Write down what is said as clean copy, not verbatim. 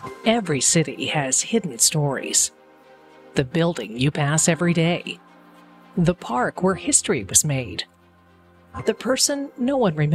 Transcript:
Every city has hidden stories. The building you pass every day. The park where history was made. The person no one remembers.